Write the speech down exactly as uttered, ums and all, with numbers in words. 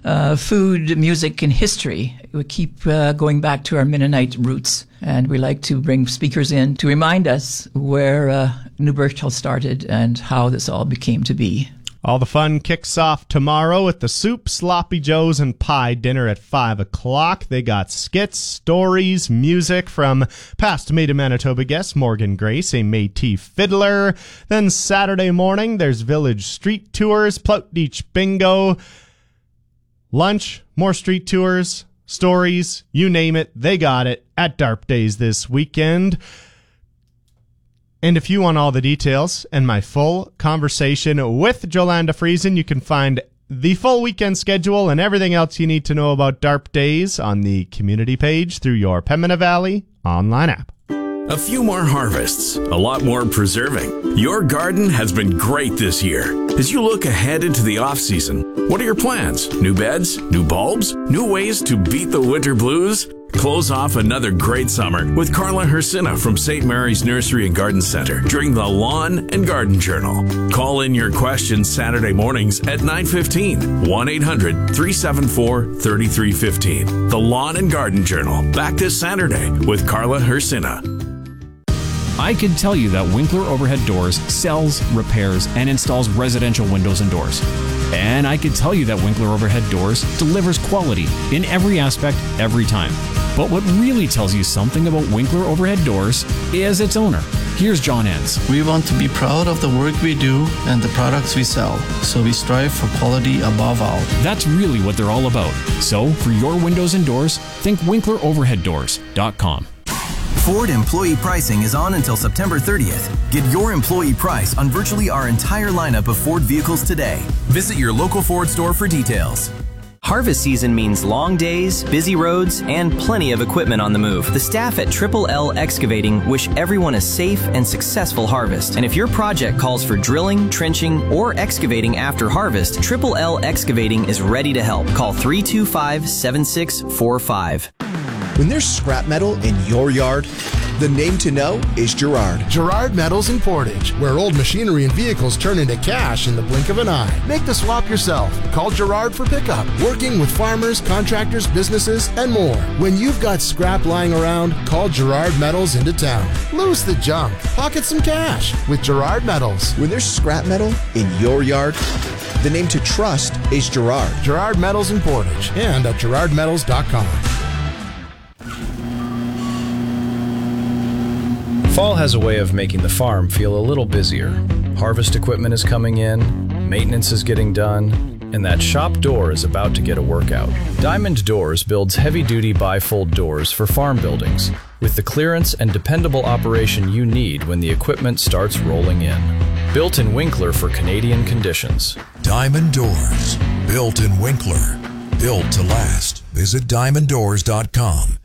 uh, food, music, and history. We keep uh, going back to our Mennonite roots, and we like to bring speakers in to remind us where uh, New Birchall started and how this all became to be. All the fun kicks off tomorrow with the Soup, Sloppy Joes, and Pie dinner at five o'clock. They got skits, stories, music from past Made in Manitoba guest Morgan Grace, a Métis fiddler. Then Saturday morning, there's village street tours, Ploutdeach bingo, lunch, more street tours, stories, you name it, they got it at Darp Days this weekend. And if you want all the details and my full conversation with Jolanda Friesen, you can find the full weekend schedule and everything else you need to know about Darp Days on the community page through your Pembina Valley online app. A few more harvests, a lot more preserving. Your garden has been great this year. As you look ahead into the off-season, what are your plans? New beds? New bulbs? New ways to beat the winter blues? Close off another great summer with Carla Hersina from Saint Mary's Nursery and Garden Center during the Lawn and Garden Journal. Call in your questions Saturday mornings at nine fifteen, one eight hundred, three seven four, three three one five. The Lawn and Garden Journal, back this Saturday with Carla Hersina. I can tell you that Winkler Overhead Doors sells, repairs, and installs residential windows and doors. And I can tell you that Winkler Overhead Doors delivers quality in every aspect, every time. But what really tells you something about Winkler Overhead Doors is its owner. Here's John Enns. We want to be proud of the work we do and the products we sell, so we strive for quality above all. That's really what they're all about. So, for your windows and doors, think Winkler Overhead Doors dot com. Ford employee pricing is on until September thirtieth. Get your employee price on virtually our entire lineup of Ford vehicles today. Visit your local Ford store for details. Harvest season means long days, busy roads, and plenty of equipment on the move. The staff at Triple L Excavating wish everyone a safe and successful harvest. And if your project calls for drilling, trenching, or excavating after harvest, Triple L Excavating is ready to help. Call three two five, seven six four five. When there's scrap metal in your yard, the name to know is Gerard. Gerard Metals in Portage, where old machinery and vehicles turn into cash in the blink of an eye. Make the swap yourself. Call Gerard for pickup. Working with farmers, contractors, businesses, and more. When you've got scrap lying around, call Gerard Metals into town. Lose the junk. Pocket some cash with Gerard Metals. When there's scrap metal in your yard, the name to trust is Gerard. Gerard Metals in Portage and at gerard metals dot com. Fall has a way of making the farm feel a little busier. Harvest equipment is coming in, maintenance is getting done, and that shop door is about to get a workout. Diamond Doors builds heavy-duty bifold doors for farm buildings, with the clearance and dependable operation you need when the equipment starts rolling in. Built in Winkler for Canadian conditions. Diamond Doors, built in Winkler, built to last. Visit diamond doors dot com.